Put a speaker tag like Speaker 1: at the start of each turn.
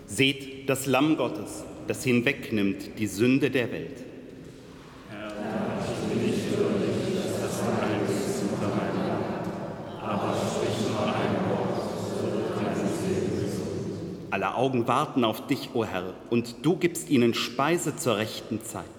Speaker 1: Seht das Lamm Gottes, das hinwegnimmt die Sünde der Welt.
Speaker 2: Herr, ich bin nicht würdig, dass du eingehst unter mein Namen, aber sprich nur ein Wort, so wird meine Seele gesund.
Speaker 1: Alle Augen warten auf dich, o Herr, und du gibst ihnen Speise zur rechten Zeit.